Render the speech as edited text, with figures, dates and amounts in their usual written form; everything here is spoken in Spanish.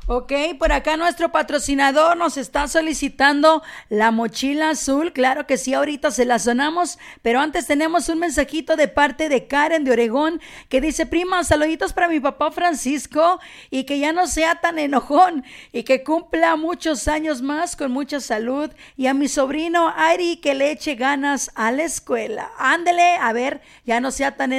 Ok, por acá nuestro patrocinador nos está solicitando la mochila azul. Claro que sí, ahorita se la sonamos, pero antes tenemos un mensajito de parte de Karen de Oregón que dice: prima, saluditos para mi papá Francisco y que ya no sea tan enojón y que cumpla muchos años más con mucha salud, y a mi sobrino Ari que le eche ganas a la escuela. Ándele, a ver, ya no sea tan